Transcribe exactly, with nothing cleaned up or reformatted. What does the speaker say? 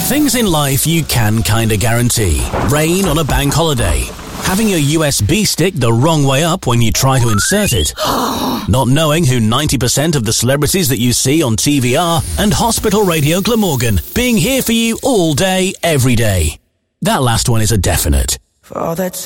Things in life you can kinda guarantee. Rain on a bank holiday. Having your U S B stick the wrong way up when you try to insert it. Not knowing who ninety percent of the celebrities that you see on T V are. And Hospital Radio Glamorgan being here for you all day, every day. That last one is a definite. For all the